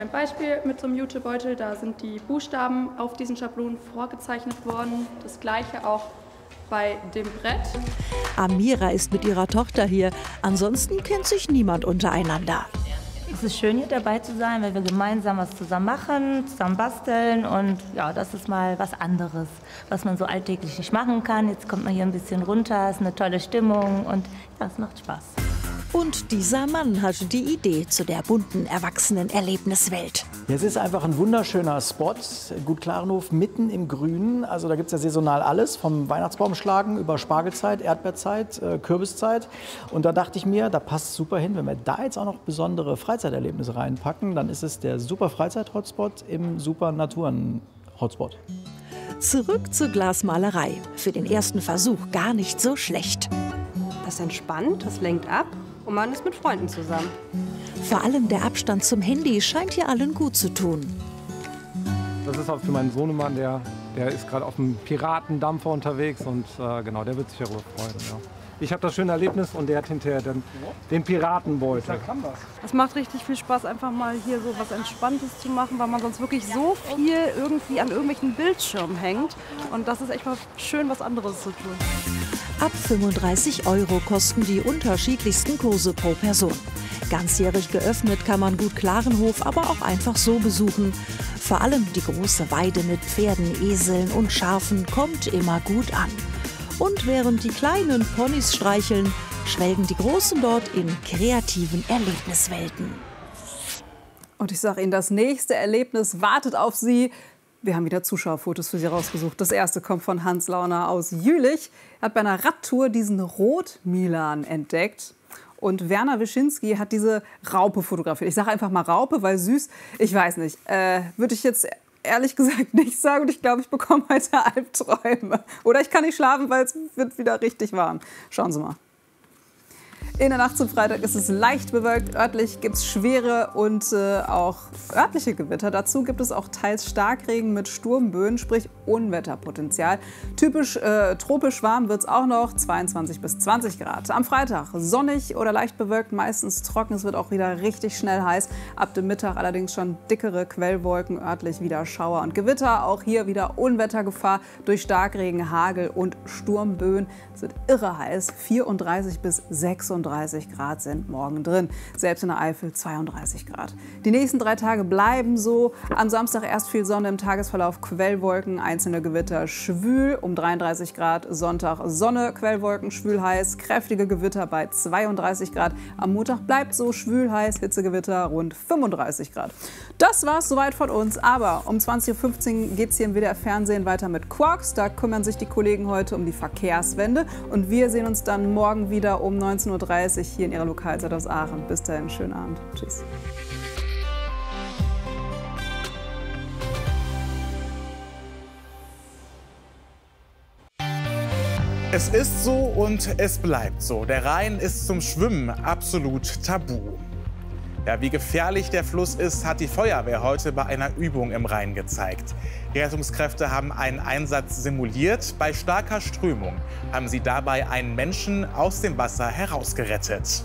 Ein Beispiel mit so einem Jutebeutel, da sind die Buchstaben auf diesen Schablonen vorgezeichnet worden. Das gleiche auch bei dem Brett. Amira ist mit ihrer Tochter hier. Ansonsten kennt sich niemand untereinander. Es ist schön, hier dabei zu sein, weil wir gemeinsam was zusammen machen, zusammen basteln. Und ja, das ist mal was anderes, was man so alltäglich nicht machen kann. Jetzt kommt man hier ein bisschen runter, es ist eine tolle Stimmung und ja, es macht Spaß. Und dieser Mann hatte die Idee zu der bunten Erwachsenen-Erlebniswelt. Es ist einfach ein wunderschöner Spot, Gut Klarenhof, mitten im Grünen. Also da gibt es ja saisonal alles, vom Weihnachtsbaumschlagen über Spargelzeit, Erdbeerzeit, Kürbiszeit. Und da dachte ich mir, da passt super hin, wenn wir da jetzt auch noch besondere Freizeiterlebnisse reinpacken, dann ist es der super Freizeit-Hotspot im super Naturen-Hotspot. Zurück zur Glasmalerei. Für den ersten Versuch gar nicht so schlecht. Das entspannt, das lenkt ab und man ist mit Freunden zusammen. Vor allem der Abstand zum Handy scheint hier allen gut zu tun. Das ist auch für meinen Sohnemann, der ist gerade auf einem Piratendampfer unterwegs und genau, der wird sich darüber freuen. Ja. Ich habe das schöne Erlebnis und der hat hinterher den Piratenbeutel. Es macht richtig viel Spaß, einfach mal hier so was Entspanntes zu machen, weil man sonst wirklich so viel irgendwie an irgendwelchen Bildschirmen hängt. Und das ist echt mal schön, was anderes zu tun. Ab 35 € kosten die unterschiedlichsten Kurse pro Person. Ganzjährig geöffnet kann man Gut Klarenhof aber auch einfach so besuchen. Vor allem die große Weide mit Pferden, Eseln und Schafen kommt immer gut an. Und während die kleinen Ponys streicheln, schwelgen die Großen dort in kreativen Erlebniswelten. Und ich sage Ihnen, das nächste Erlebnis wartet auf Sie. Wir haben wieder Zuschauerfotos für Sie rausgesucht. Das erste kommt von Hans Launer aus Jülich. Er hat bei einer Radtour diesen Rotmilan entdeckt. Und Werner Wischinski hat diese Raupe fotografiert. Ich sage einfach mal Raupe, weil süß. Ich weiß nicht. Würde ich jetzt ehrlich gesagt nicht sagen. Und ich glaube, ich bekomme heute Albträume. Oder ich kann nicht schlafen, weil es wird wieder richtig warm. Schauen Sie mal. In der Nacht zum Freitag ist es leicht bewölkt. Örtlich gibt es schwere und auch örtliche Gewitter. Dazu gibt es auch teils Starkregen mit Sturmböen, sprich Unwetterpotenzial. Typisch tropisch warm wird es auch noch, 22 bis 20 Grad. Am Freitag sonnig oder leicht bewölkt, meistens trocken. Es wird auch wieder richtig schnell heiß. Ab dem Mittag allerdings schon dickere Quellwolken, örtlich wieder Schauer und Gewitter. Auch hier wieder Unwettergefahr durch Starkregen, Hagel und Sturmböen. Es wird irre heiß, 34 bis 36 Grad sind morgen drin. Selbst in der Eifel 32 Grad. Die nächsten 3 Tage bleiben so. Am Samstag erst viel Sonne, im Tagesverlauf Quellwolken, einzelne Gewitter schwül um 33 Grad. Sonntag Sonne, Quellwolken, schwül heiß, kräftige Gewitter bei 32 Grad. Am Montag bleibt so schwül heiß, Hitzegewitter rund 35 Grad. Das war's soweit von uns. Aber um 20:15 Uhr geht es hier im WDR Fernsehen weiter mit Quarks. Da kümmern sich die Kollegen heute um die Verkehrswende. Und wir sehen uns dann morgen wieder um 19:30 Uhr hier in Ihrer Lokalzeit aus Aachen. Bis dahin, schönen Abend. Tschüss. Es ist so und es bleibt so. Der Rhein ist zum Schwimmen absolut tabu. Ja, wie gefährlich der Fluss ist, hat die Feuerwehr heute bei einer Übung im Rhein gezeigt. Die Rettungskräfte haben einen Einsatz simuliert. Bei starker Strömung haben sie dabei einen Menschen aus dem Wasser herausgerettet.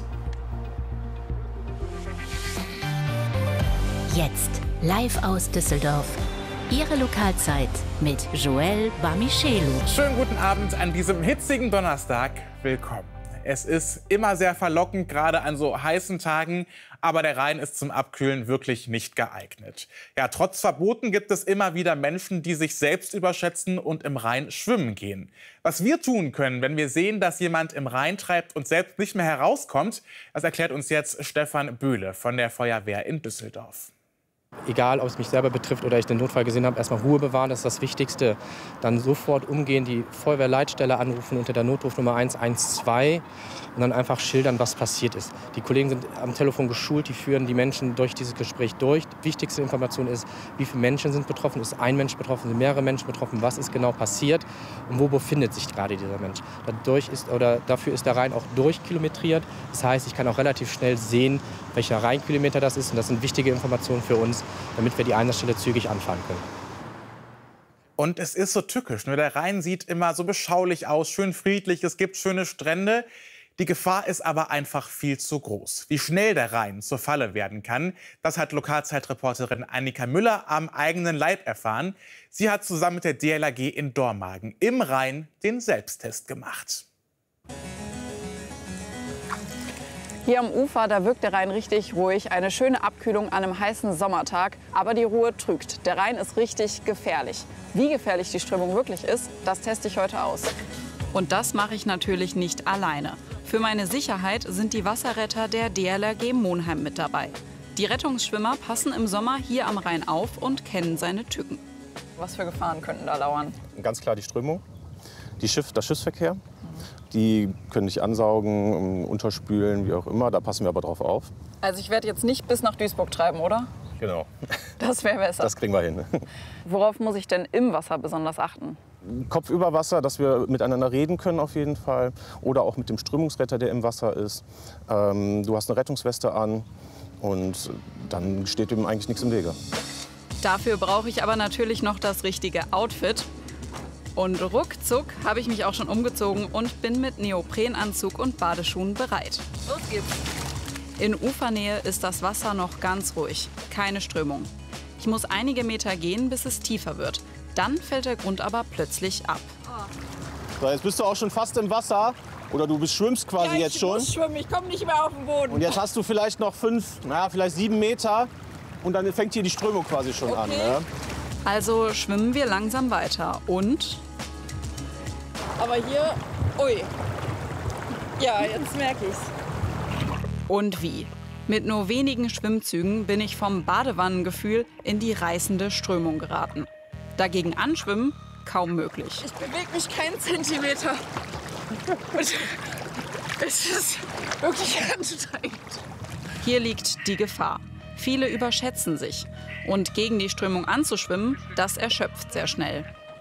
Jetzt live aus Düsseldorf. Ihre Lokalzeit mit Joël Bamichelu. Schönen guten Abend an diesem hitzigen Donnerstag. Willkommen. Es ist immer sehr verlockend, gerade an so heißen Tagen. Aber der Rhein ist zum Abkühlen wirklich nicht geeignet. Ja, trotz Verboten gibt es immer wieder Menschen, die sich selbst überschätzen und im Rhein schwimmen gehen. Was wir tun können, wenn wir sehen, dass jemand im Rhein treibt und selbst nicht mehr herauskommt, das erklärt uns jetzt Stefan Böhle von der Feuerwehr in Düsseldorf. Egal, ob es mich selber betrifft oder ich den Notfall gesehen habe, erstmal Ruhe bewahren, das ist das Wichtigste. Dann sofort umgehen, die Feuerwehrleitstelle anrufen unter der Notrufnummer 112 und dann einfach schildern, was passiert ist. Die Kollegen sind am Telefon geschult, die führen die Menschen durch dieses Gespräch durch. Die wichtigste Information ist, wie viele Menschen sind betroffen, ist ein Mensch betroffen, sind mehrere Menschen betroffen, was ist genau passiert und wo befindet sich gerade dieser Mensch. Dafür ist der Rhein auch durchkilometriert. Das heißt, ich kann auch relativ schnell sehen, welcher Rheinkilometer das ist. Und das sind wichtige Informationen für uns, damit wir die Einsatzstelle zügig anfahren können. Und es ist so tückisch. Der Rhein sieht immer so beschaulich aus, schön friedlich, es gibt schöne Strände. Die Gefahr ist aber einfach viel zu groß. Wie schnell der Rhein zur Falle werden kann, das hat Lokalzeitreporterin Annika Müller am eigenen Leib erfahren. Sie hat zusammen mit der DLRG in Dormagen im Rhein den Selbsttest gemacht. Hier am Ufer, da wirkt der Rhein richtig ruhig. Eine schöne Abkühlung an einem heißen Sommertag. Aber die Ruhe trügt. Der Rhein ist richtig gefährlich. Wie gefährlich die Strömung wirklich ist, das teste ich heute aus. Und das mache ich natürlich nicht alleine. Für meine Sicherheit sind die Wasserretter der DLRG Monheim mit dabei. Die Rettungsschwimmer passen im Sommer hier am Rhein auf und kennen seine Tücken. Was für Gefahren könnten da lauern? Ganz klar die Strömung, der Schiffsverkehr. Die können dich ansaugen, unterspülen, wie auch immer. Da passen wir aber drauf auf. Also ich werde jetzt nicht bis nach Duisburg treiben, oder? Genau. Das wäre besser. Das kriegen wir hin. Worauf muss ich denn im Wasser besonders achten? Kopf über Wasser, dass wir miteinander reden können auf jeden Fall. Oder auch mit dem Strömungsretter, der im Wasser ist. Du hast eine Rettungsweste an und dann steht dem eigentlich nichts im Wege. Dafür brauche ich aber natürlich noch das richtige Outfit. Und ruckzuck habe ich mich auch schon umgezogen und bin mit Neoprenanzug und Badeschuhen bereit. Los geht's! In Ufernähe ist das Wasser noch ganz ruhig, keine Strömung. Ich muss einige Meter gehen, bis es tiefer wird. Dann fällt der Grund aber plötzlich ab. So, jetzt bist du auch schon fast im Wasser. Oder du schwimmst quasi jetzt schon. Ich muss schwimmen, ich komme nicht mehr auf den Boden. Und jetzt hast du vielleicht noch 7 Meter. Und dann fängt hier die Strömung quasi schon an. Ne? Also schwimmen wir langsam weiter. Und? Aber hier, ui. Ja, jetzt merke ich's. Und wie? Mit nur wenigen Schwimmzügen bin ich vom Badewannengefühl in die reißende Strömung geraten. Dagegen anschwimmen, kaum möglich. Ich bewege mich keinen Zentimeter. Es ist wirklich anstrengend. Hier liegt die Gefahr. Viele überschätzen sich. Und gegen die Strömung anzuschwimmen, das erschöpft sehr schnell.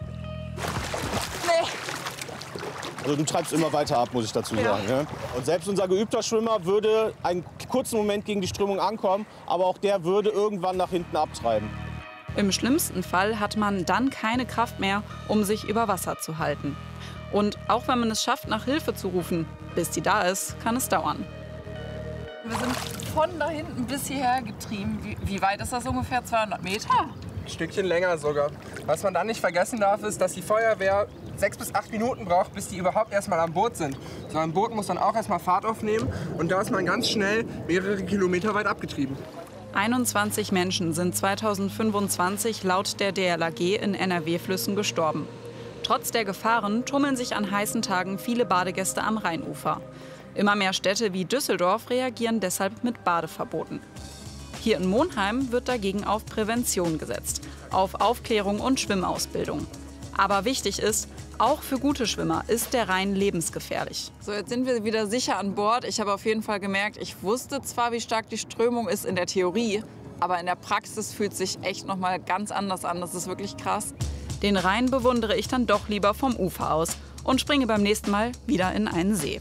Nee. Also du treibst immer weiter ab, muss ich dazu sagen. Ne? Und selbst unser geübter Schwimmer würde einen kurzen Moment gegen die Strömung ankommen, aber auch der würde irgendwann nach hinten abtreiben. Im schlimmsten Fall hat man dann keine Kraft mehr, um sich über Wasser zu halten. Und auch wenn man es schafft, nach Hilfe zu rufen, bis die da ist, kann es dauern. Wir sind von da hinten bis hierher getrieben. Wie weit ist das ungefähr? 200 Meter? Ein Stückchen länger sogar. Was man dann nicht vergessen darf, ist, dass die Feuerwehr 6 bis 8 Minuten braucht, bis die überhaupt erstmal am Boot sind. So ein Boot muss dann auch erstmal Fahrt aufnehmen und da ist man ganz schnell mehrere Kilometer weit abgetrieben. 21 Menschen sind 2025 laut der DLRG in NRW-Flüssen gestorben. Trotz der Gefahren tummeln sich an heißen Tagen viele Badegäste am Rheinufer. Immer mehr Städte wie Düsseldorf reagieren deshalb mit Badeverboten. Hier in Monheim wird dagegen auf Prävention gesetzt, auf Aufklärung und Schwimmausbildung. Aber wichtig ist, auch für gute Schwimmer ist der Rhein lebensgefährlich. So, jetzt sind wir wieder sicher an Bord. Ich habe auf jeden Fall gemerkt, ich wusste zwar, wie stark die Strömung ist in der Theorie, aber in der Praxis fühlt es sich echt noch mal ganz anders an. Das ist wirklich krass. Den Rhein bewundere ich dann doch lieber vom Ufer aus und springe beim nächsten Mal wieder in einen See.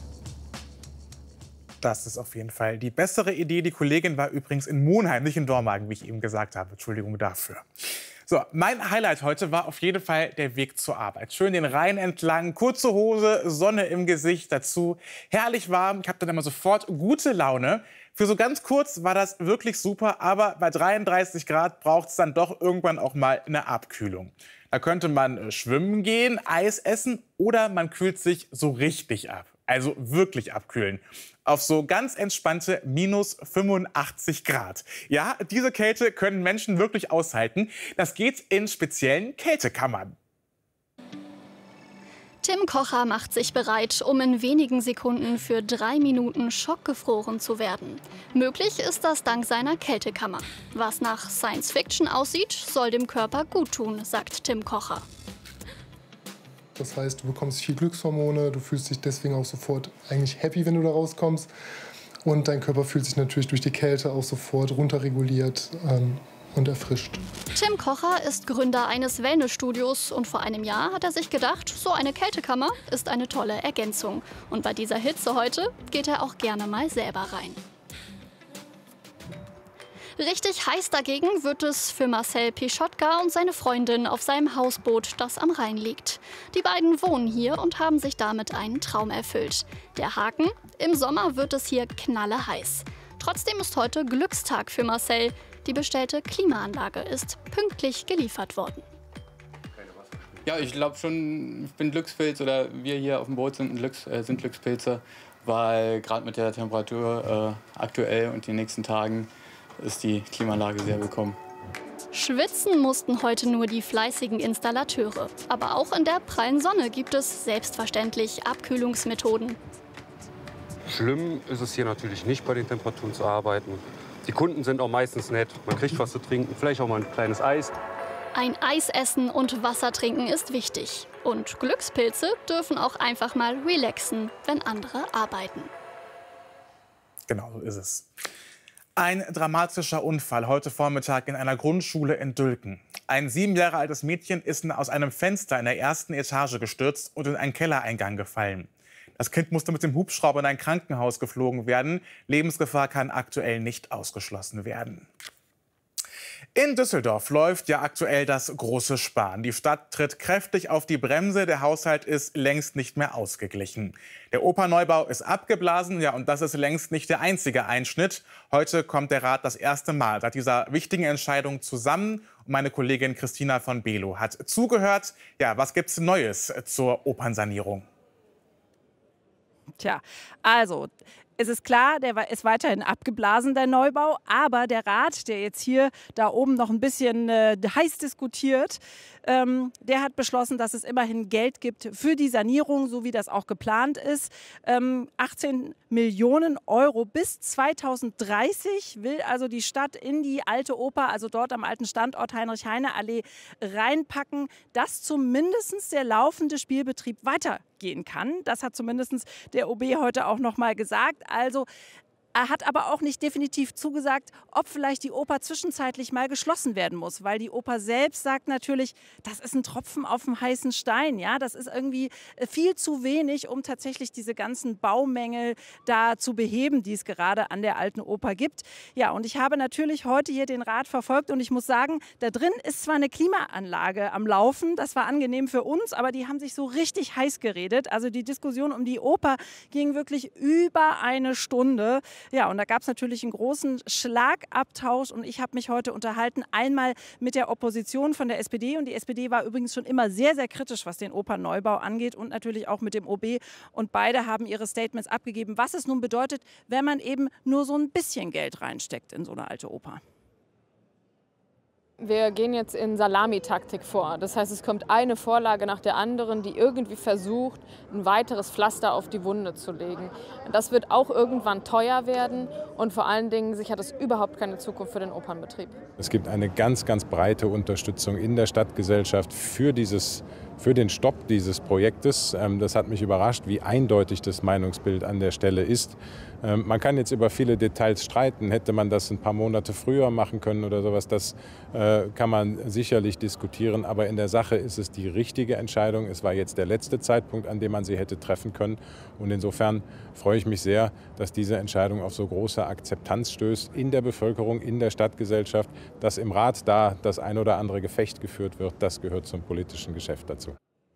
Das ist auf jeden Fall die bessere Idee. Die Kollegin war übrigens in Monheim, nicht in Dormagen, wie ich eben gesagt habe. Entschuldigung dafür. So, mein Highlight heute war auf jeden Fall der Weg zur Arbeit. Schön den Rhein entlang, kurze Hose, Sonne im Gesicht dazu. Herrlich warm, ich habe dann immer sofort gute Laune. Für so ganz kurz war das wirklich super, aber bei 33 Grad braucht es dann doch irgendwann auch mal eine Abkühlung. Da könnte man schwimmen gehen, Eis essen oder man kühlt sich so richtig ab. Also wirklich abkühlen. Auf so ganz entspannte minus 85 Grad. Ja, diese Kälte können Menschen wirklich aushalten. Das geht in speziellen Kältekammern. Tim Kocher macht sich bereit, um in wenigen Sekunden für 3 Minuten schockgefroren zu werden. Möglich ist das dank seiner Kältekammer. Was nach Science Fiction aussieht, soll dem Körper gut tun, sagt Tim Kocher. Das heißt, du bekommst viel Glückshormone, du fühlst dich deswegen auch sofort eigentlich happy, wenn du da rauskommst. Und dein Körper fühlt sich natürlich durch die Kälte auch sofort runterreguliert und erfrischt. Tim Kocher ist Gründer eines Wellnessstudios und vor einem Jahr hat er sich gedacht, so eine Kältekammer ist eine tolle Ergänzung. Und bei dieser Hitze heute geht er auch gerne mal selber rein. Richtig heiß dagegen wird es für Marcel Pischotka und seine Freundin auf seinem Hausboot, das am Rhein liegt. Die beiden wohnen hier und haben sich damit einen Traum erfüllt. Der Haken: im Sommer wird es hier knalleheiß. Trotzdem ist heute Glückstag für Marcel. Die bestellte Klimaanlage ist pünktlich geliefert worden. Ja, ich glaube schon, ich bin Glückspilz oder wir hier auf dem Boot sind Glückspilze, weil gerade mit der Temperatur aktuell und den nächsten Tagen ist die Klimaanlage sehr willkommen. Schwitzen mussten heute nur die fleißigen Installateure. Aber auch in der prallen Sonne gibt es selbstverständlich Abkühlungsmethoden. Schlimm ist es hier natürlich nicht, bei den Temperaturen zu arbeiten. Die Kunden sind auch meistens nett. Man kriegt was zu trinken, vielleicht auch mal ein kleines Eis. Ein Eis essen und Wasser trinken ist wichtig. Und Glückspilze dürfen auch einfach mal relaxen, wenn andere arbeiten. Genau so ist es. Ein dramatischer Unfall heute Vormittag in einer Grundschule in Dülken. Ein 7 Jahre altes Mädchen ist aus einem Fenster in der ersten Etage gestürzt und in einen Kellereingang gefallen. Das Kind musste mit dem Hubschrauber in ein Krankenhaus geflogen werden. Lebensgefahr kann aktuell nicht ausgeschlossen werden. In Düsseldorf läuft ja aktuell das große Sparen. Die Stadt tritt kräftig auf die Bremse. Der Haushalt ist längst nicht mehr ausgeglichen. Der Opernneubau ist abgeblasen. Ja, und das ist längst nicht der einzige Einschnitt. Heute kommt der Rat das erste Mal seit dieser wichtigen Entscheidung zusammen. Und meine Kollegin Christina von Below hat zugehört. Ja, was gibt's Neues zur Opernsanierung? Tja, also es ist klar, der ist weiterhin abgeblasen, der Neubau. Aber der Rat, der jetzt hier da oben noch ein bisschen heiß diskutiert, der hat beschlossen, dass es immerhin Geld gibt für die Sanierung, so wie das auch geplant ist. 18 Millionen Euro bis 2030 will also die Stadt in die alte Oper, also dort am alten Standort Heinrich-Heine-Allee, reinpacken, dass zumindest der laufende Spielbetrieb weitergehen kann. Das hat zumindest der OB heute auch noch mal gesagt. Also er hat aber auch nicht definitiv zugesagt, ob vielleicht die Oper zwischenzeitlich mal geschlossen werden muss, weil die Oper selbst sagt natürlich, das ist ein Tropfen auf dem heißen Stein. Ja? Das ist irgendwie viel zu wenig, um tatsächlich diese ganzen Baumängel da zu beheben, die es gerade an der alten Oper gibt. Ja, und ich habe natürlich heute hier den Rat verfolgt und ich muss sagen, da drin ist zwar eine Klimaanlage am Laufen, das war angenehm für uns, aber die haben sich so richtig heiß geredet. Also die Diskussion um die Oper ging wirklich über eine Stunde. Ja, und da gab es natürlich einen großen Schlagabtausch und ich habe mich heute unterhalten, einmal mit der Opposition von der SPD und die SPD war übrigens schon immer sehr, sehr kritisch, was den Opernneubau angeht und natürlich auch mit dem OB und beide haben ihre Statements abgegeben, was es nun bedeutet, wenn man eben nur so ein bisschen Geld reinsteckt in so eine alte Oper. Wir gehen jetzt in Salamitaktik vor. Das heißt, es kommt eine Vorlage nach der anderen, die irgendwie versucht, ein weiteres Pflaster auf die Wunde zu legen. Das wird auch irgendwann teuer werden und vor allen Dingen sichert es überhaupt keine Zukunft für den Opernbetrieb. Es gibt eine ganz, ganz breite Unterstützung in der Stadtgesellschaft für den Stopp dieses Projektes. Das hat mich überrascht, wie eindeutig das Meinungsbild an der Stelle ist. Man kann jetzt über viele Details streiten. Hätte man das ein paar Monate früher machen können oder sowas, das kann man sicherlich diskutieren. Aber in der Sache ist es die richtige Entscheidung. Es war jetzt der letzte Zeitpunkt, an dem man sie hätte treffen können. Und insofern freue ich mich sehr, dass diese Entscheidung auf so große Akzeptanz stößt in der Bevölkerung, in der Stadtgesellschaft. Dass im Rat da das ein oder andere Gefecht geführt wird, das gehört zum politischen Geschäft dazu.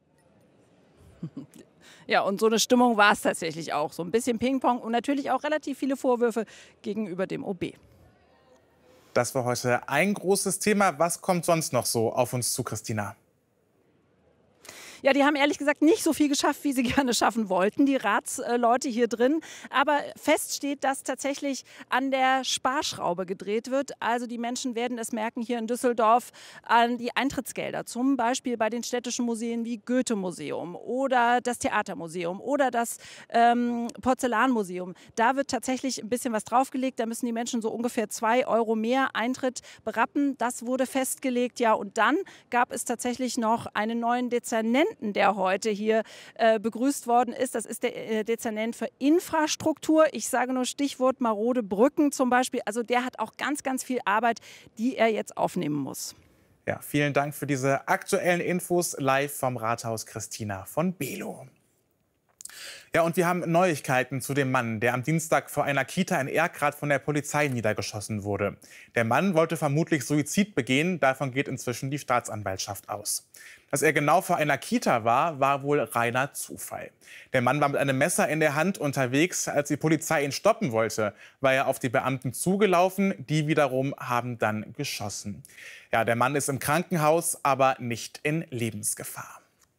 Ja, und so eine Stimmung war es tatsächlich auch. So ein bisschen Ping-Pong und natürlich auch relativ viele Vorwürfe gegenüber dem OB. Das war heute ein großes Thema. Was kommt sonst noch so auf uns zu, Christina? Ja, die haben ehrlich gesagt nicht so viel geschafft, wie sie gerne schaffen wollten, die Ratsleute hier drin. Aber fest steht, dass tatsächlich an der Sparschraube gedreht wird. Also die Menschen werden es merken hier in Düsseldorf an die Eintrittsgelder. Zum Beispiel bei den städtischen Museen wie Goethe-Museum oder das Theatermuseum oder das Porzellanmuseum. Da wird tatsächlich ein bisschen was draufgelegt. Da müssen die Menschen so ungefähr 2 Euro mehr Eintritt berappen. Das wurde festgelegt. Ja, und dann gab es tatsächlich noch einen neuen Dezernenten, der heute hier begrüßt worden ist. Das ist der Dezernent für Infrastruktur. Ich sage nur Stichwort marode Brücken zum Beispiel. Also der hat auch ganz, ganz viel Arbeit, die er jetzt aufnehmen muss. Ja, vielen Dank für diese aktuellen Infos live vom Rathaus, Christina von Below. Ja, und wir haben Neuigkeiten zu dem Mann, der am Dienstag vor einer Kita in Erkrath von der Polizei niedergeschossen wurde. Der Mann wollte vermutlich Suizid begehen, davon geht inzwischen die Staatsanwaltschaft aus. Dass er genau vor einer Kita war, war wohl reiner Zufall. Der Mann war mit einem Messer in der Hand unterwegs, als die Polizei ihn stoppen wollte, war er auf die Beamten zugelaufen, die wiederum haben dann geschossen. Ja, der Mann ist im Krankenhaus, aber nicht in Lebensgefahr.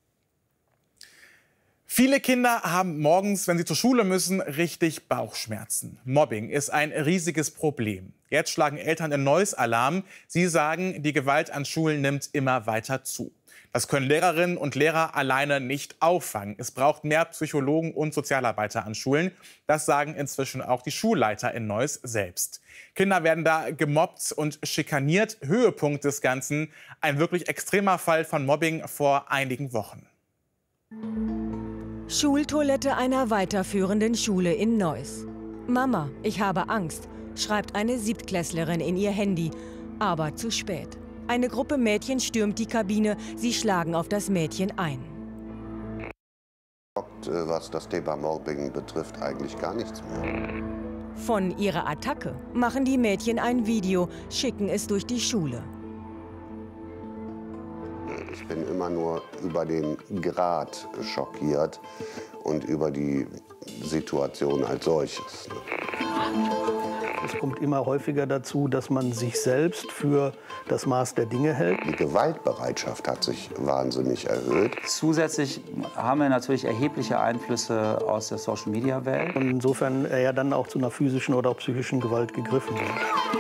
Viele Kinder haben morgens, wenn sie zur Schule müssen, richtig Bauchschmerzen. Mobbing ist ein riesiges Problem. Jetzt schlagen Eltern in Neuss Alarm. Sie sagen, die Gewalt an Schulen nimmt immer weiter zu. Das können Lehrerinnen und Lehrer alleine nicht auffangen. Es braucht mehr Psychologen und Sozialarbeiter an Schulen. Das sagen inzwischen auch die Schulleiter in Neuss selbst. Kinder werden da gemobbt und schikaniert. Höhepunkt des Ganzen, ein wirklich extremer Fall von Mobbing vor einigen Wochen. Schultoilette einer weiterführenden Schule in Neuss. Mama, ich habe Angst, schreibt eine Siebtklässlerin in ihr Handy. Aber zu spät. Eine Gruppe Mädchen stürmt die Kabine, sie schlagen auf das Mädchen ein. Was das Thema Mobbing betrifft, eigentlich gar nichts mehr. Von ihrer Attacke machen die Mädchen ein Video, schicken es durch die Schule. Ich bin immer nur über den Grad schockiert und über die Situation als solches. Es kommt immer häufiger dazu, dass man sich selbst für das Maß der Dinge hält. Die Gewaltbereitschaft hat sich wahnsinnig erhöht. Zusätzlich haben wir natürlich erhebliche Einflüsse aus der Social-Media-Welt. Und insofern ja dann auch zu einer physischen oder auch psychischen Gewalt gegriffen wird.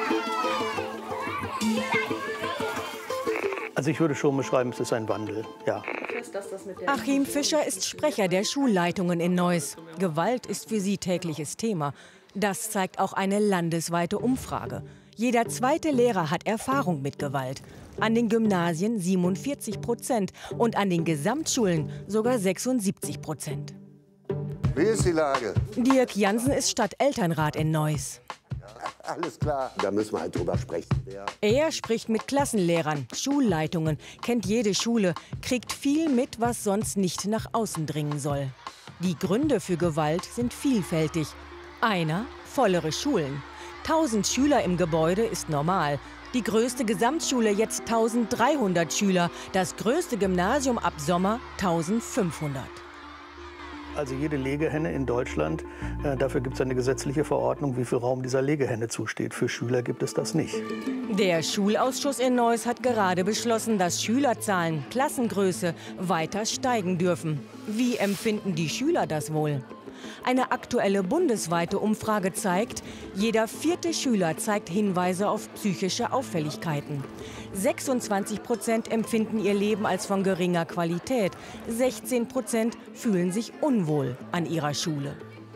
Also ich würde schon beschreiben, es ist ein Wandel, ja. Achim Fischer ist Sprecher der Schulleitungen in Neuss. Gewalt ist für sie tägliches Thema. Das zeigt auch eine landesweite Umfrage. Jeder zweite Lehrer hat Erfahrung mit Gewalt. An den Gymnasien 47% und an den Gesamtschulen sogar 76%. Wie ist die Lage? Dirk Jansen ist Stadtelternrat in Neuss. Alles klar, da müssen wir halt drüber sprechen. Ja. Er spricht mit Klassenlehrern, Schulleitungen, kennt jede Schule, kriegt viel mit, was sonst nicht nach außen dringen soll. Die Gründe für Gewalt sind vielfältig. Einer, vollere Schulen. 1000 Schüler im Gebäude ist normal. Die größte Gesamtschule jetzt 1300 Schüler. Das größte Gymnasium ab Sommer 1500. Also jede Legehenne in Deutschland, dafür gibt es eine gesetzliche Verordnung, wie viel Raum dieser Legehenne zusteht. Für Schüler gibt es das nicht. Der Schulausschuss in Neuss hat gerade beschlossen, dass Schülerzahlen, Klassengröße weiter steigen dürfen. Wie empfinden die Schüler das wohl? Eine aktuelle bundesweite Umfrage zeigt, jeder 4. Schüler zeigt Hinweise auf psychische Auffälligkeiten. 26% empfinden ihr Leben als von geringer Qualität. 16% fühlen sich unwohl an ihrer Schule.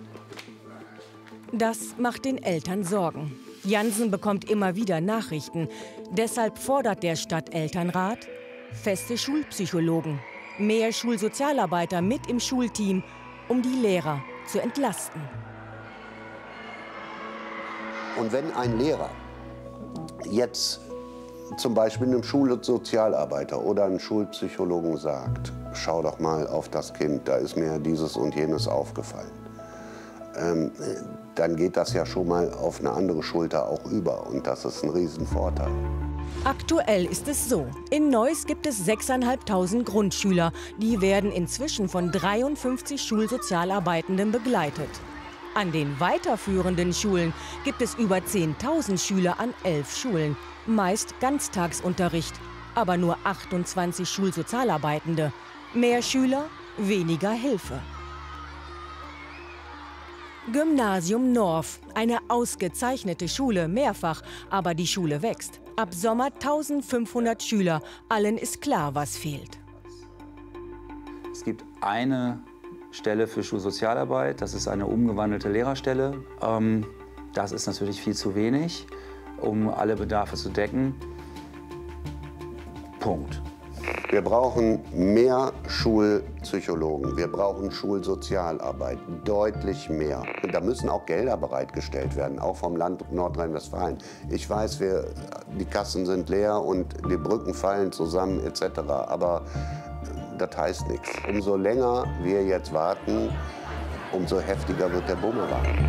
Das macht den Eltern Sorgen. Jansen bekommt immer wieder Nachrichten. Deshalb fordert der Stadtelternrat feste Schulpsychologen, mehr Schulsozialarbeiter mit im Schulteam, um die Lehrer zu entlasten. Und wenn ein Lehrer jetzt zum Beispiel einem Schulsozialarbeiter oder einem Schulpsychologen sagt, schau doch mal auf das Kind, da ist mir dieses und jenes aufgefallen, dann geht das ja schon mal auf eine andere Schulter auch über und das ist ein Riesenvorteil. Aktuell ist es so, in Neuss gibt es 6.500 Grundschüler. Die werden inzwischen von 53 Schulsozialarbeitenden begleitet. An den weiterführenden Schulen gibt es über 10.000 Schüler an 11 Schulen. Meist Ganztagsunterricht, aber nur 28 Schulsozialarbeitende. Mehr Schüler, weniger Hilfe. Gymnasium Norf, eine ausgezeichnete Schule, mehrfach, aber die Schule wächst. Ab Sommer 1500 Schüler, allen ist klar, was fehlt. Es gibt eine Stelle für Schulsozialarbeit, das ist eine umgewandelte Lehrerstelle. Das ist natürlich viel zu wenig, um alle Bedarfe zu decken. Punkt. Wir brauchen mehr Schulpsychologen, wir brauchen Schulsozialarbeit, deutlich mehr. Und da müssen auch Gelder bereitgestellt werden, auch vom Land Nordrhein-Westfalen. Ich weiß, die Kassen sind leer und die Brücken fallen zusammen etc., aber das heißt nichts. Umso länger wir jetzt warten, umso heftiger wird der Bumerang.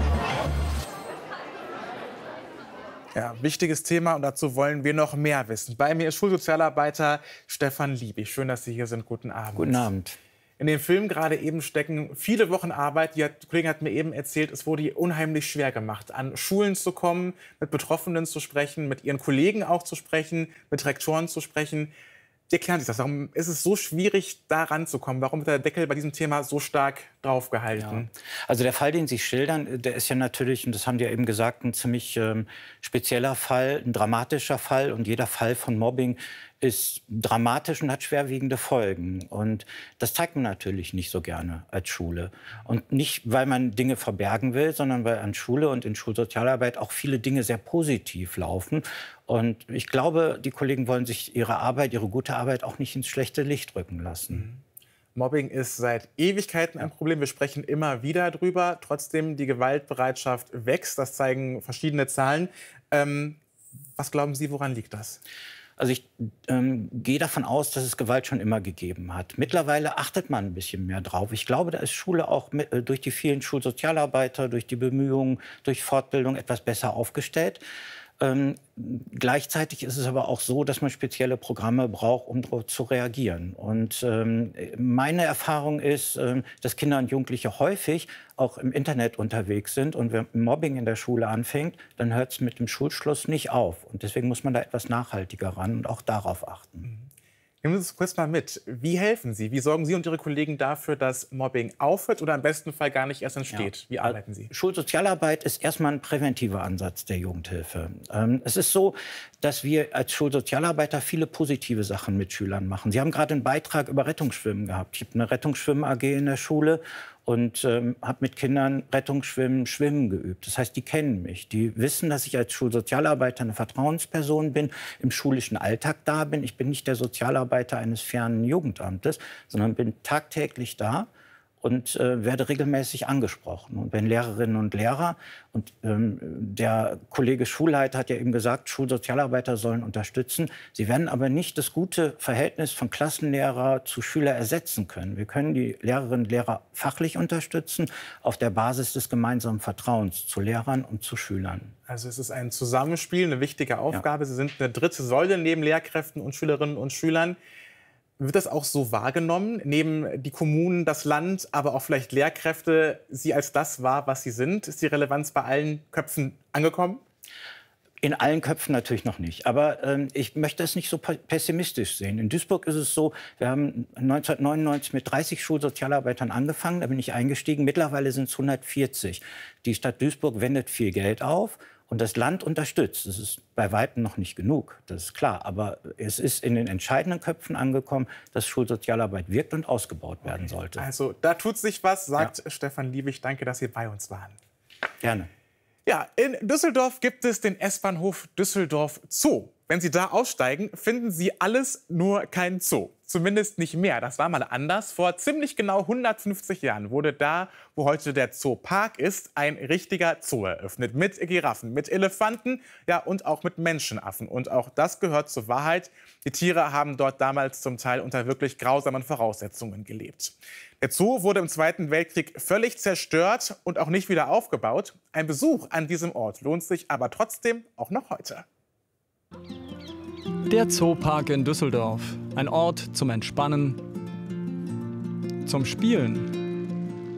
Ja, wichtiges Thema und dazu wollen wir noch mehr wissen. Bei mir ist Schulsozialarbeiter Stefan Liebig. Schön, dass Sie hier sind. Guten Abend. Guten Abend. In dem Film gerade eben stecken viele Wochen Arbeit. Die Kollegin hat mir eben erzählt, es wurde ihr unheimlich schwer gemacht, an Schulen zu kommen, mit Betroffenen zu sprechen, mit ihren Kollegen auch zu sprechen, mit Rektoren zu sprechen. Wie erklären Sie das? Warum ist es so schwierig, da ranzukommen? Warum wird der Deckel bei diesem Thema so stark draufgehalten? Ja. Also der Fall, den Sie schildern, der ist ja natürlich, und das haben Sie ja eben gesagt, ein ziemlich spezieller Fall, ein dramatischer Fall. Und jeder Fall von Mobbing ist dramatisch und hat schwerwiegende Folgen. Und das zeigt man natürlich nicht so gerne als Schule. Und nicht, weil man Dinge verbergen will, sondern weil an Schule und in Schulsozialarbeit auch viele Dinge sehr positiv laufen. Und ich glaube, die Kollegen wollen sich ihre Arbeit, ihre gute Arbeit auch nicht ins schlechte Licht rücken lassen. Mobbing ist seit Ewigkeiten ein Problem. Wir sprechen immer wieder drüber. Trotzdem, die Gewaltbereitschaft wächst. Das zeigen verschiedene Zahlen. Was glauben Sie, woran liegt das? Also ich gehe davon aus, dass es Gewalt schon immer gegeben hat. Mittlerweile achtet man ein bisschen mehr drauf. Ich glaube, da ist Schule auch durch die vielen Schulsozialarbeiter, durch die Bemühungen, durch Fortbildung etwas besser aufgestellt. Gleichzeitig ist es aber auch so, dass man spezielle Programme braucht, um darauf zu reagieren. Und meine Erfahrung ist, dass Kinder und Jugendliche häufig auch im Internet unterwegs sind. Und wenn Mobbing in der Schule anfängt, dann hört es mit dem Schulschluss nicht auf. Und deswegen muss man da etwas nachhaltiger ran und auch darauf achten. Nehmen Sie uns kurz mal mit. Wie helfen Sie? Wie sorgen Sie und Ihre Kollegen dafür, dass Mobbing aufhört oder im besten Fall gar nicht erst entsteht? Ja. Wie arbeiten Sie? Schulsozialarbeit ist erstmal ein präventiver Ansatz der Jugendhilfe. Es ist so, dass wir als Schulsozialarbeiter viele positive Sachen mit Schülern machen. Sie haben gerade einen Beitrag über Rettungsschwimmen gehabt. Ich habe eine Rettungsschwimmen-AG in der Schule und habe mit Kindern Schwimmen geübt. Das heißt, die kennen mich. Die wissen, dass ich als Schulsozialarbeiter eine Vertrauensperson bin, im schulischen Alltag da bin. Ich bin nicht der Sozialarbeiter eines fernen Jugendamtes, sondern bin tagtäglich da und werde regelmäßig angesprochen. Und wenn Lehrerinnen und Lehrer, und der Kollege Schulleiter hat ja eben gesagt, Schulsozialarbeiter sollen unterstützen. Sie werden aber nicht das gute Verhältnis von Klassenlehrer zu Schüler ersetzen können. Wir können die Lehrerinnen und Lehrer fachlich unterstützen, auf der Basis des gemeinsamen Vertrauens zu Lehrern und zu Schülern. Also es ist ein Zusammenspiel, eine wichtige Aufgabe. Ja. Sie sind eine dritte Säule neben Lehrkräften und Schülerinnen und Schülern. Wird das auch so wahrgenommen? Nehmen die Kommunen, das Land, aber auch vielleicht Lehrkräfte Sie als das wahr, was Sie sind? Ist die Relevanz bei allen Köpfen angekommen? In allen Köpfen natürlich noch nicht. Aber ich möchte es nicht so pessimistisch sehen. In Duisburg ist es so, wir haben 1999 mit 30 Schulsozialarbeitern angefangen. Da bin ich eingestiegen. Mittlerweile sind es 140. Die Stadt Duisburg wendet viel Geld auf. Und das Land unterstützt. Das ist bei weitem noch nicht genug, das ist klar. Aber es ist in den entscheidenden Köpfen angekommen, dass Schulsozialarbeit wirkt und ausgebaut werden sollte. Also da tut sich was, sagt Stefan Liebig. Danke, dass Sie bei uns waren. Gerne. Ja, in Düsseldorf gibt es den S-Bahnhof Düsseldorf Zoo. Wenn Sie da aussteigen, finden Sie alles, nur kein Zoo. Zumindest nicht mehr. Das war mal anders. Vor ziemlich genau 150 Jahren wurde da, wo heute der Zoopark ist, ein richtiger Zoo eröffnet. Mit Giraffen, mit Elefanten, ja, und auch mit Menschenaffen. Und auch das gehört zur Wahrheit. Die Tiere haben dort damals zum Teil unter wirklich grausamen Voraussetzungen gelebt. Der Zoo wurde im Zweiten Weltkrieg völlig zerstört und auch nicht wieder aufgebaut. Ein Besuch an diesem Ort lohnt sich aber trotzdem auch noch heute. Der Zoopark in Düsseldorf. Ein Ort zum Entspannen, zum Spielen,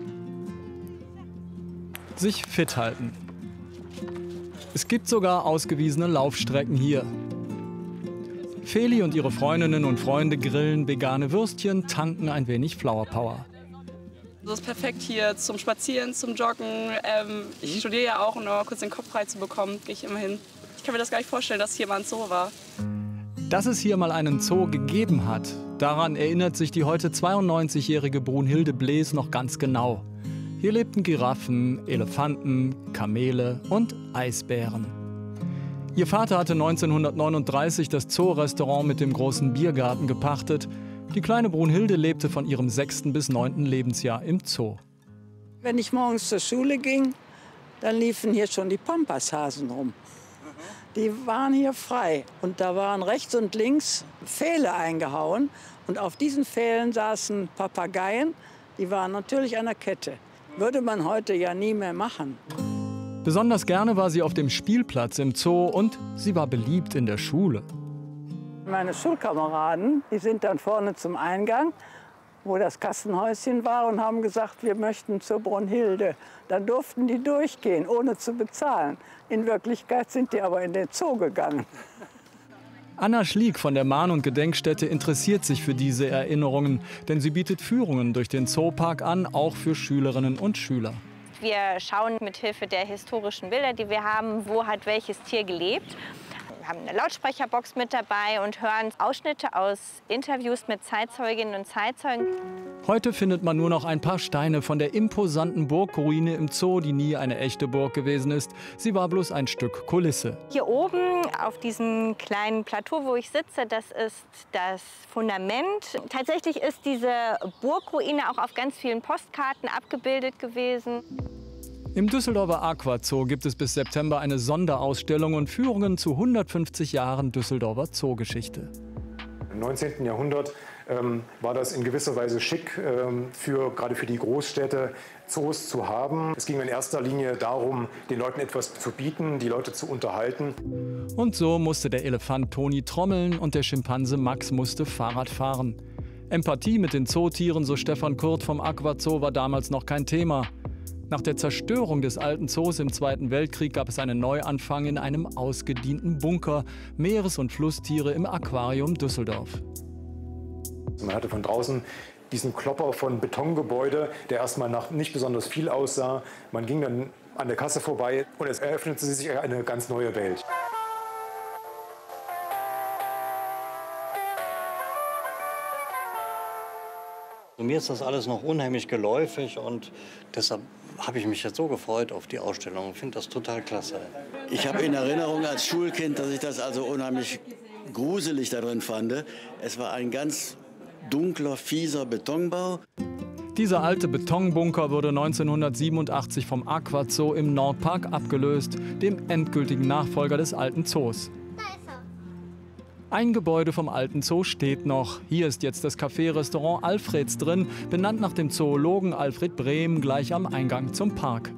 sich fit halten. Es gibt sogar ausgewiesene Laufstrecken hier. Feli und ihre Freundinnen und Freunde grillen vegane Würstchen, tanken ein wenig Flower Power. Das ist perfekt hier zum Spazieren, zum Joggen. Ich studiere ja auch, um noch mal kurz den Kopf frei zu bekommen, gehe ich immer hin. Ich kann mir das gar nicht vorstellen, dass hier mal ein Zoo war. Dass es hier mal einen Zoo gegeben hat, daran erinnert sich die heute 92-jährige Brunhilde Blees noch ganz genau. Hier lebten Giraffen, Elefanten, Kamele und Eisbären. Ihr Vater hatte 1939 das Zoo-Restaurant mit dem großen Biergarten gepachtet. Die kleine Brunhilde lebte von ihrem 6. bis 9. Lebensjahr im Zoo. Wenn ich morgens zur Schule ging, dann liefen hier schon die Pampashasen rum. Die waren hier frei und da waren rechts und links Pfähle eingehauen und auf diesen Pfählen saßen Papageien, die waren natürlich an der Kette. Würde man heute ja nie mehr machen. Besonders gerne war sie auf dem Spielplatz im Zoo und sie war beliebt in der Schule. Meine Schulkameraden, die sind dann vorne zum Eingang, wo das Kassenhäuschen war, und haben gesagt, wir möchten zur Brunhilde. Dann durften die durchgehen, ohne zu bezahlen. In Wirklichkeit sind die aber in den Zoo gegangen. Anna Schlieg von der Mahn- und Gedenkstätte interessiert sich für diese Erinnerungen, denn sie bietet Führungen durch den Zoopark an, auch für Schülerinnen und Schüler. Wir schauen mit Hilfe der historischen Bilder, die wir haben, wo hat welches Tier gelebt. Wir haben eine Lautsprecherbox mit dabei und hören Ausschnitte aus Interviews mit Zeitzeuginnen und Zeitzeugen. Heute findet man nur noch ein paar Steine von der imposanten Burgruine im Zoo, die nie eine echte Burg gewesen ist. Sie war bloß ein Stück Kulisse. Hier oben auf diesem kleinen Plateau, wo ich sitze, das ist das Fundament. Tatsächlich ist diese Burgruine auch auf ganz vielen Postkarten abgebildet gewesen. Im Düsseldorfer Aquazoo gibt es bis September eine Sonderausstellung und Führungen zu 150 Jahren Düsseldorfer Zoogeschichte. Im 19. Jahrhundert war das in gewisser Weise schick, gerade für die Großstädte Zoos zu haben. Es ging in erster Linie darum, den Leuten etwas zu bieten, die Leute zu unterhalten. Und so musste der Elefant Toni trommeln und der Schimpanse Max musste Fahrrad fahren. Empathie mit den Zootieren, so Stefan Kurt vom Aquazoo, war damals noch kein Thema. Nach der Zerstörung des alten Zoos im Zweiten Weltkrieg gab es einen Neuanfang in einem ausgedienten Bunker. Meeres- und Flusstiere im Aquarium Düsseldorf. Man hatte von draußen diesen Klopper von Betongebäude, der erstmal nach nicht besonders viel aussah. Man ging dann an der Kasse vorbei und es eröffnete sich eine ganz neue Welt. Mir ist das alles noch unheimlich geläufig und deshalb habe ich mich jetzt so gefreut auf die Ausstellung. Ich finde das total klasse. Ich habe in Erinnerung als Schulkind, dass ich das also unheimlich gruselig darin fand. Es war ein ganz dunkler, fieser Betonbau. Dieser alte Betonbunker wurde 1987 vom Aquazoo im Nordpark abgelöst, dem endgültigen Nachfolger des alten Zoos. Ein Gebäude vom alten Zoo steht noch. Hier ist jetzt das Café-Restaurant Alfreds drin, benannt nach dem Zoologen Alfred Brehm, gleich am Eingang zum Park.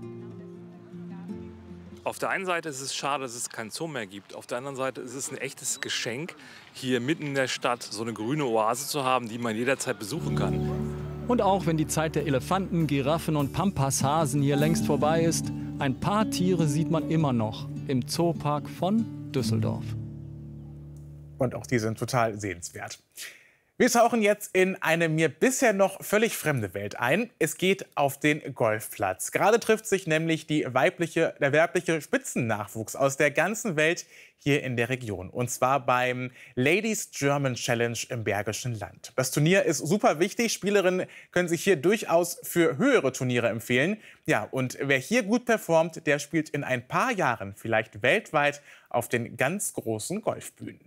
Auf der einen Seite ist es schade, dass es keinen Zoo mehr gibt. Auf der anderen Seite ist es ein echtes Geschenk, hier mitten in der Stadt so eine grüne Oase zu haben, die man jederzeit besuchen kann. Und auch wenn die Zeit der Elefanten, Giraffen und Pampashasen hier längst vorbei ist, ein paar Tiere sieht man immer noch im Zoopark von Düsseldorf. Und auch die sind total sehenswert. Wir tauchen jetzt in eine mir bisher noch völlig fremde Welt ein. Es geht auf den Golfplatz. Gerade trifft sich nämlich der weibliche Spitzennachwuchs aus der ganzen Welt hier in der Region. Und zwar beim Ladies German Challenge im Bergischen Land. Das Turnier ist super wichtig. Spielerinnen können sich hier durchaus für höhere Turniere empfehlen. Ja, und wer hier gut performt, der spielt in ein paar Jahren vielleicht weltweit auf den ganz großen Golfbühnen.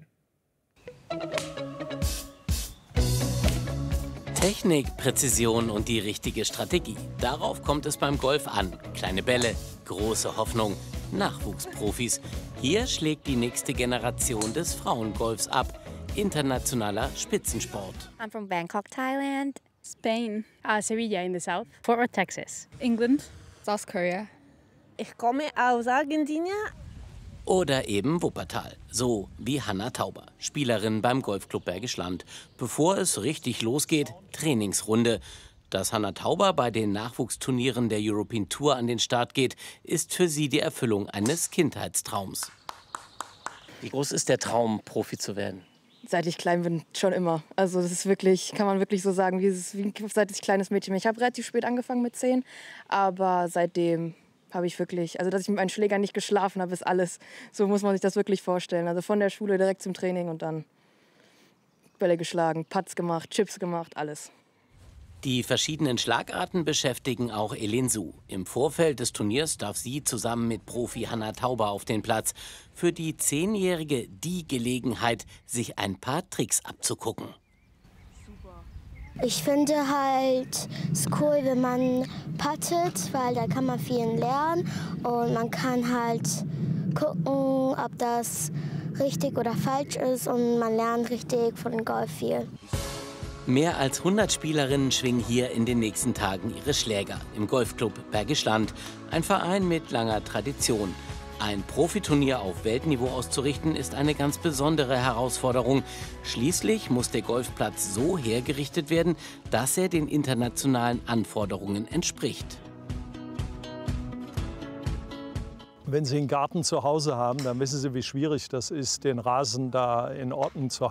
Technik, Präzision und die richtige Strategie. Darauf kommt es beim Golf an. Kleine Bälle, große Hoffnung, Nachwuchsprofis. Hier schlägt die nächste Generation des Frauengolfs ab. Internationaler Spitzensport. I'm from Bangkok, Thailand. Spain. Sevilla in the south. Fort Worth, Texas. England. South Korea. Ich komme aus Argentinien. Oder eben Wuppertal, so wie Hanna Tauber, Spielerin beim Golfclub Bergisch Land. Bevor es richtig losgeht, Trainingsrunde. Dass Hanna Tauber bei den Nachwuchsturnieren der European Tour an den Start geht, ist für sie die Erfüllung eines Kindheitstraums. Wie groß ist der Traum, Profi zu werden? Seit ich klein bin, schon immer. Also das ist wirklich, kann man wirklich so sagen, wie seit ich kleines Mädchen bin. Ich habe relativ spät angefangen mit 10, aber seitdem habe ich wirklich, also dass ich mit meinen Schlägern nicht geschlafen habe, ist alles. So muss man sich das wirklich vorstellen. Also von der Schule direkt zum Training und dann Bälle geschlagen, Putts gemacht, Chips gemacht, alles. Die verschiedenen Schlagarten beschäftigen auch Elin Su. Im Vorfeld des Turniers darf sie zusammen mit Profi Hanna Tauber auf den Platz. Für die 10-Jährige die Gelegenheit, sich ein paar Tricks abzugucken. Ich finde halt es cool, wenn man puttet, weil da kann man viel lernen und man kann halt gucken, ob das richtig oder falsch ist und man lernt richtig von Golf viel. Mehr als 100 Spielerinnen schwingen hier in den nächsten Tagen ihre Schläger im Golfclub Bergisch Land. Ein Verein mit langer Tradition. Ein Profiturnier auf Weltniveau auszurichten, ist eine ganz besondere Herausforderung. Schließlich muss der Golfplatz so hergerichtet werden, dass er den internationalen Anforderungen entspricht. Wenn Sie einen Garten zu Hause haben, dann wissen Sie, wie schwierig das ist, den Rasen da in Ordnung zu halten.